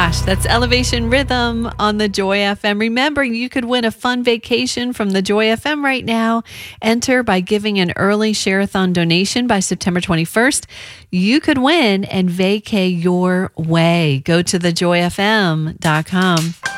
gosh, that's Elevation Rhythm on the Joy FM. Remember, you could win a fun vacation from the Joy FM right now. Enter by giving an early Share-a-thon donation by September 21st. You could win and vacay your way. Go to thejoyfm.com.